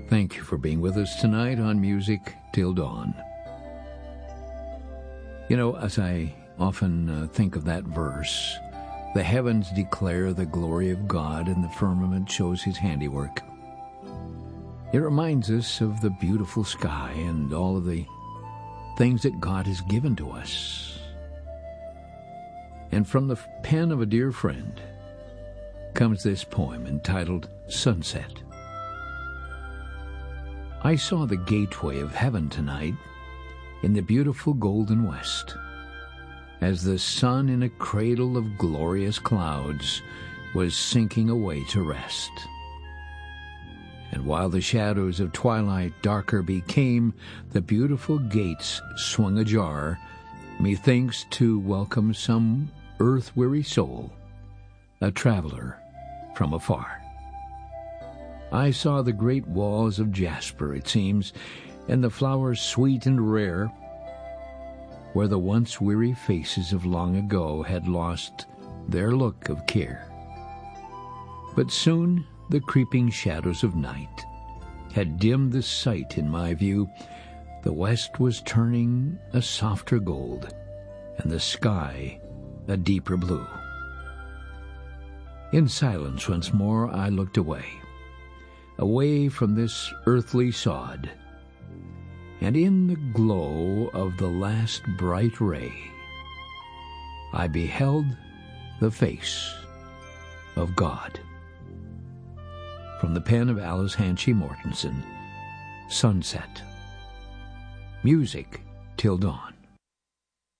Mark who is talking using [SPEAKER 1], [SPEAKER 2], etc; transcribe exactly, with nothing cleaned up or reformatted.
[SPEAKER 1] Thank you for being with us tonight on Music Till Dawn. You know, as I often uh, think of that verse, the heavens declare the glory of God and the firmament shows his handiwork. It reminds us of the beautiful sky and all of the things that God has given to us. And from the pen of a dear friend comes this poem entitled Sunset. I saw the gateway of heaven tonight in the beautiful golden west, as the sun in a cradle of glorious clouds was sinking away to rest. And while the shadows of twilight darker became, the beautiful gates swung ajar, methinks to welcome some earth-weary soul, a traveler from afar. I saw the great walls of jasper, it seems, and the flowers sweet and rare, where the once weary faces of long ago had lost their look of care. But soon the creeping shadows of night had dimmed the sight in my view. The west was turning a softer gold, and the sky a deeper blue. In silence once more I looked away, away from this earthly sod, and in the glow of the last bright ray, I beheld the face of God. From the pen of Alice Hanchy Mortensen, Sunset. Music Till Dawn.